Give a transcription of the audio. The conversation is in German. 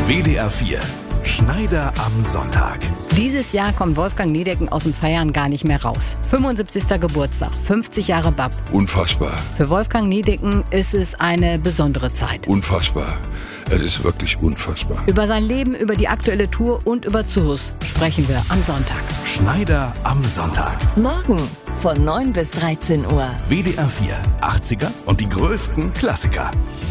WDR 4. Schneider am Sonntag. Dieses Jahr kommt Wolfgang Niedecken aus dem Feiern gar nicht mehr raus. 75. Geburtstag, 50 Jahre BAP. Unfassbar. Für Wolfgang Niedecken ist es eine besondere Zeit. Unfassbar. Es ist wirklich unfassbar. Über sein Leben, über die aktuelle Tour und über Zuhus sprechen wir am Sonntag. Schneider am Sonntag. Morgen von 9 bis 13 Uhr. WDR 4. 80er und die größten Klassiker.